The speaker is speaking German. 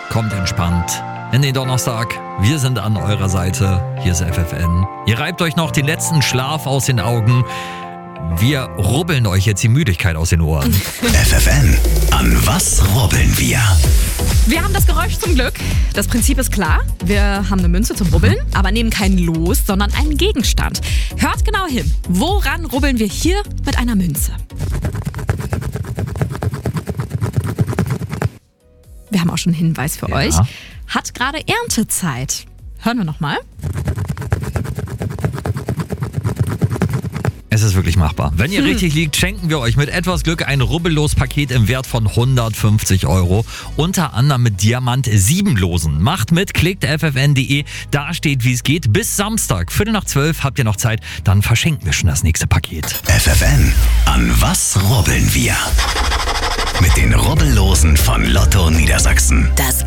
kommt entspannt in den Donnerstag. Wir sind an eurer Seite. Hier ist FFN. Ihr reibt euch noch den letzten Schlaf aus den Augen. Wir rubbeln euch jetzt die Müdigkeit aus den Ohren. FFN, an was rubbeln wir? Wir haben das Geräusch zum Glück. Das Prinzip ist klar. Wir haben eine Münze zum Rubbeln, aber nehmen kein Los, sondern einen Gegenstand. Hört genau hin. Woran rubbeln wir hier mit einer Münze? Wir haben auch schon einen Hinweis für euch. Hat gerade Erntezeit. Hören wir nochmal. Es ist wirklich machbar. Wenn ihr richtig liegt, schenken wir euch mit etwas Glück ein Rubbellos-Paket im Wert von 150 €. Unter anderem mit Diamant 7 Losen. Macht mit, klickt ffn.de. Da steht, wie es geht. Bis Samstag, 11:45 habt ihr noch Zeit. Dann verschenken wir schon das nächste Paket. FFN, an was rubbeln wir? Mit den Rubbellosen von Lotto Niedersachsen. Das